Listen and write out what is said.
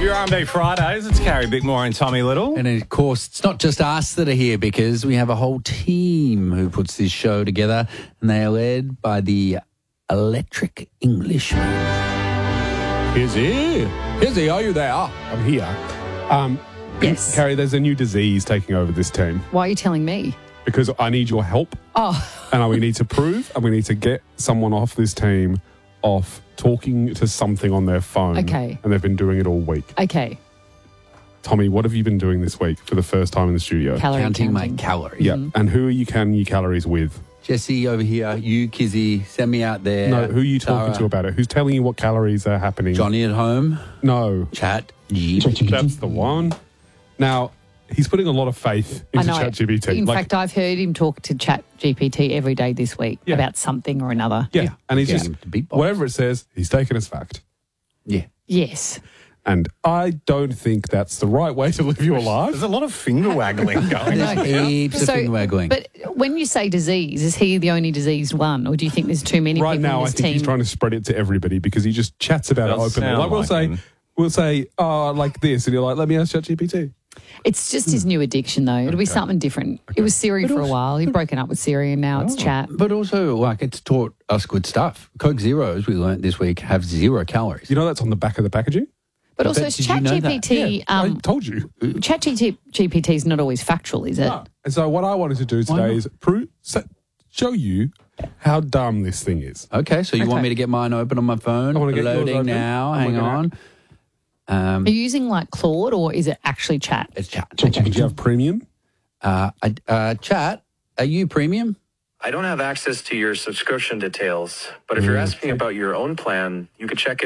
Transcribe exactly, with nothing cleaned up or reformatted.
your R and B Fridays. It's Carrie Bickmore and Tommy Little. And of course, it's not just us that are here because we have a whole team who puts this show together, and they are led by the Electric Englishman. Izzy, Izzy, are you there? I'm here. Um, Yes. Carrie, there's a new disease taking over this team Why are you telling me? because I need your help, Oh, and we need to prove, and we need to get someone off this team off talking to something on their phone. Okay. And they've been doing it all week. okay. Tommy, what have you been doing this week for the first time in the studio? Calorie Counting my counting. calories. Yeah. And who are you counting your calories with? Jesse over here, you, Kizzy, send me out there. No, who are you talking Sarah, to about it? Who's telling you what calories are happening? Johnny at home, No, chat, G P T. that's the one. Now, he's putting a lot of faith I into know. ChatGPT. In Like, fact, I've heard him talk to Chat G P T every day this week Yeah. about something or another. yeah. And he's Yeah. just, The big boss. whatever it says, he's taken as fact. Yeah. Yes. And I don't think that's the right way to live your life. There's a lot of finger waggling going on. There's heaps of finger waggling. But when you say disease, is he the only diseased one, or do you think there's too many Right people now, in I this think team? he's trying to spread it to everybody because he just chats about it Does openly. sound Like we'll like say, him. we'll say, oh, like this, and you're like, let me ask ChatGPT. It's just his new addiction, though. It'll be something different. It was Siri for a while. He'd broken up with Siri, and now it's Chat. But also, like, it's taught us good stuff. Coke Zeros, we learnt this week, have zero calories. You know that's on the back of the packaging? But also, Did you Chat know that? G P T, I um, told you. Chat G P T is not always factual, is it? No. And so what I wanted to do Why today not? is prove, so- show you how dumb this thing is. Okay, so you want Okay. me to get mine open on my phone? I wanna get yours Loading open. now. I'm Hang looking on. Um, Are you using like Claude, or is it actually Chat? it's chat. Do you have premium? Uh, I- uh, chat, are you premium? I don't have access to your subscription details, but if you're asking about your own plan, you could check it